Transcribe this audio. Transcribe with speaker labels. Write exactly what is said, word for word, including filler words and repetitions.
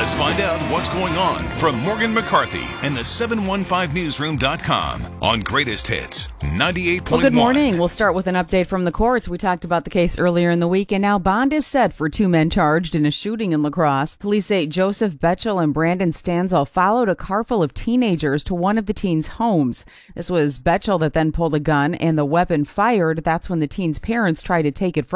Speaker 1: Let's find out what's going on from Morgan McCarthy and the seven one five newsroom dot com on Greatest Hits ninety-eight point one.
Speaker 2: Well, good morning. We'll start with an update from the courts. We talked about the case earlier in the week, and now bond is set for two men charged in a shooting in La Crosse. Police say Joseph Betchel and Brandon Stanzel followed a car full of teenagers to one of the teens' homes. This was Betchel that then pulled a gun, and the weapon fired. That's when the teens' parents tried to take it from